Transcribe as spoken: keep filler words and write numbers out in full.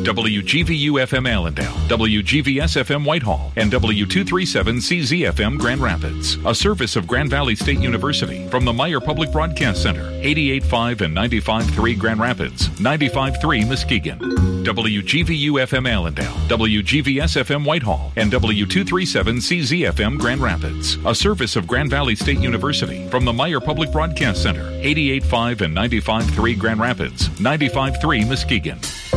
W G V U F M Allendale, W G V S F M Whitehall, and W two thirty-seven C Z F M Grand Rapids. A service of Grand Valley State University from the Meyer Public Broadcast Center, eighty-eight point five and ninety-five point three Grand Rapids, ninety-five point three Muskegon. W G V U F M Allendale, W G V S F M Whitehall, and W two thirty-seven C Z F M Grand Rapids. A service of Grand Valley State University from the Meyer Public Broadcast Center, eighty-eight point five and ninety-five point three Grand Rapids, ninety-five point three Muskegon.